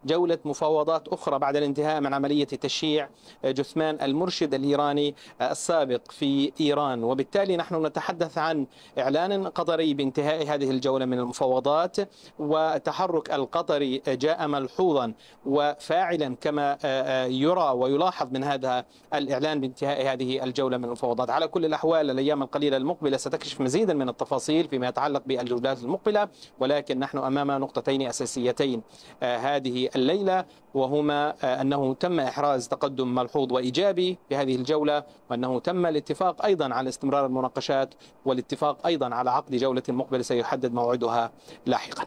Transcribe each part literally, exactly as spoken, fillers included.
جولة مفاوضات أخرى بعد الانتهاء من عملية تشييع جثمان المرشد الإيراني السابق في إيران. وبالتالي نحن نتحدث عن إعلان قطري بانتهاء هذه الجولة من المفاوضات، وتحرك القطري جاء ملحوظا وفاعلا كما يرى ويلاحظ من هذا الإعلان بانتهاء هذه الجولة من المفاوضات. على كل الأحوال الأيام القليلة المقبلة ستكشف مزيدا من التفاصيل فيما يتعلق بالجولات المقبلة، ولكن نحن أمام نقطتين أساسيتين هذه الليلة، وهما أنه تم إحراز تقدم ملحوظ وإيجابي في هذه الجولة، وأنه تم الاتفاق أيضا على استمرار المناقشات، والاتفاق أيضا على عقد جولة مقبلة سيحدد موعدها لاحقا.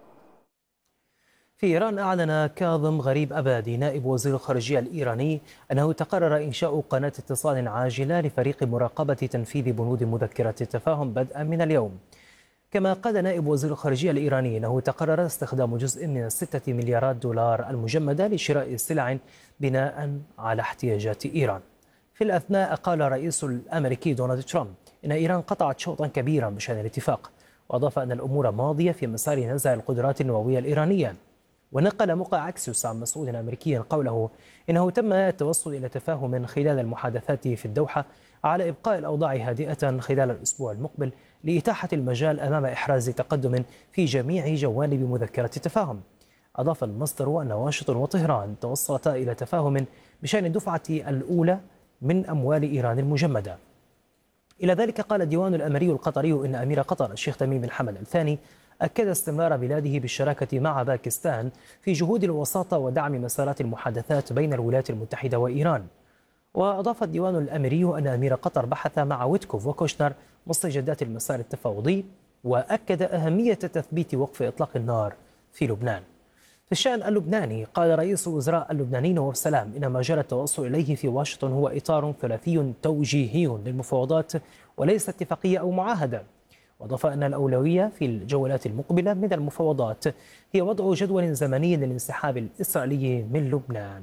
في إيران أعلن كاظم غريب أبادي نائب وزير الخارجية الإيراني أنه تقرر إنشاء قناة اتصال عاجلة لفريق مراقبة تنفيذ بنود مذكرة التفاهم بدءا من اليوم. كما قال نائب وزير الخارجية الإيراني أنه تقرر استخدام جزء من الستة مليارات دولار المجمدة لشراء سلع بناء على احتياجات إيران. في الأثناء قال الرئيس الأمريكي دونالد ترامب إن إيران قطعت شوطا كبيرا بشأن الاتفاق، وأضاف أن الأمور ماضية في مسار نزع القدرات النووية الإيرانية. ونقل موقع أكسيوس عن مسؤول أمريكي قوله إنه تم التوصل إلى تفاهم خلال المحادثات في الدوحة على إبقاء الأوضاع هادئة خلال الأسبوع المقبل لإتاحة المجال أمام إحراز تقدم في جميع جوانب مذكرة التفاهم. أضاف المصدر أن واشنطن وطهران توصلتا إلى تفاهم بشأن الدفعة الأولى من أموال إيران المجمدة. إلى ذلك قال الديوان الأميري القطري إن أمير قطر الشيخ تميم بن حمد الثاني أكد استمرار بلاده بالشراكة مع باكستان في جهود الوساطة ودعم مسارات المحادثات بين الولايات المتحدة وإيران. وأضاف الديوان الأميري أن أمير قطر بحث مع ويتكوف وكوشنر مستجدات المسار التفاوضي، وأكد أهمية تثبيت وقف إطلاق النار في لبنان. في الشأن اللبناني قال رئيس الوزراء اللبناني نواف سلام إن ما جرى التوصل إليه في واشنطن هو إطار ثلاثي توجيهي للمفاوضات وليس اتفاقية أو معاهدة. وأضاف أن الأولوية في الجولات المقبلة من المفاوضات هي وضع جدول زمني للانسحاب الإسرائيلي من لبنان.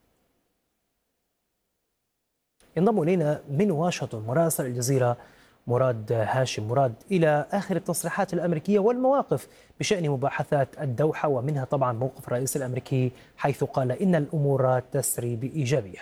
ينضم إلينا من واشنطن مراسل الجزيرة مراد هاشم. مراد، إلى آخر التصريحات الأمريكية والمواقف بشأن مباحثات الدوحة، ومنها طبعا موقف الرئيس الأمريكي حيث قال إن الأمور تسري بإيجابية.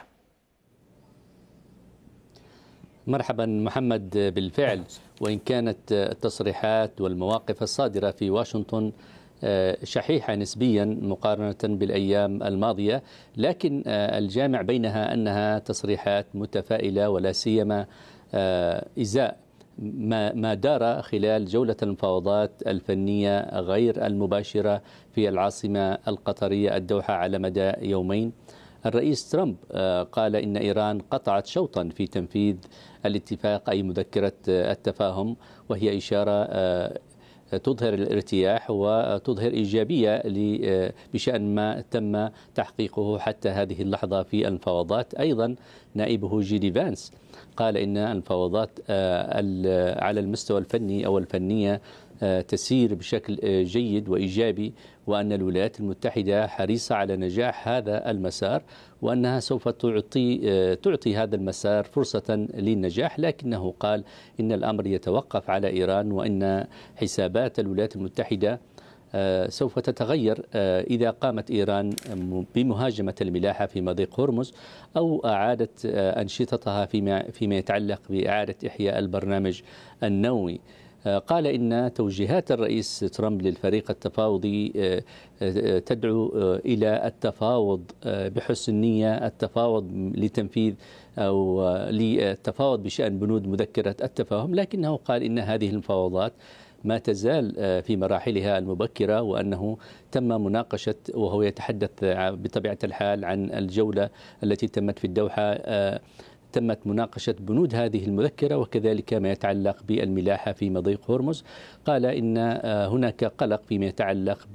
مرحبا محمد. بالفعل، وإن كانت التصريحات والمواقف الصادرة في واشنطن شحيحة نسبيا مقارنة بالأيام الماضية، لكن الجامع بينها أنها تصريحات متفائلة، ولا سيما إزاء ما ما دار خلال جولة المفاوضات الفنية غير المباشرة في العاصمة القطرية الدوحة على مدى يومين. الرئيس ترامب قال إن إيران قطعت شوطا في تنفيذ الاتفاق أي مذكرة التفاهم، وهي إشارة تظهر الارتياح وتظهر إيجابية بشأن ما تم تحقيقه حتى هذه اللحظة في المفاوضات. أيضا نائبه جيدي فانس قال إن المفاوضات على المستوى الفني أو الفنية تسير بشكل جيد وإيجابي، وأن الولايات المتحدة حريصة على نجاح هذا المسار، وأنها سوف تعطي تعطي هذا المسار فرصة للنجاح، لكنه قال إن الأمر يتوقف على إيران، وأن حسابات الولايات المتحدة سوف تتغير إذا قامت إيران بمهاجمة الملاحة في مضيق هرمز أو أعادت أنشطتها فيما فيما يتعلق بإعادة إحياء البرنامج النووي. قال إن توجيهات الرئيس ترامب للفريق التفاوضي تدعو إلى التفاوض بحسن نية، التفاوض لتنفيذ أو للتفاوض بشأن بنود مذكرة التفاهم، لكنه قال إن هذه المفاوضات ما تزال في مراحلها المبكرة، وأنه تم مناقشة، وهو يتحدث بطبيعة الحال عن الجولة التي تمت في الدوحة، تمت مناقشة بنود هذه المذكرة وكذلك ما يتعلق بالملاحة في مضيق هرمز. قال إن هناك قلق فيما يتعلق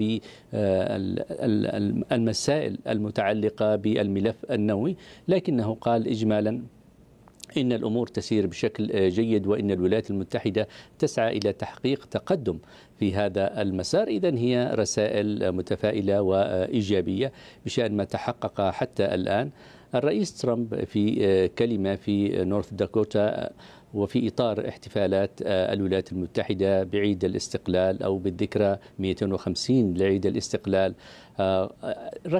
بالمسائل المتعلقة بالملف النووي، لكنه قال إجمالا إن الأمور تسير بشكل جيد، وإن الولايات المتحدة تسعى إلى تحقيق تقدم في هذا المسار. إذن هي رسائل متفائلة وإيجابية بشأن ما تحقق حتى الآن. الرئيس ترامب في كلمة في نورث داكوتا وفي إطار احتفالات الولايات المتحدة بعيد الاستقلال أو بالذكرى مئتين وخمسين لعيد الاستقلال،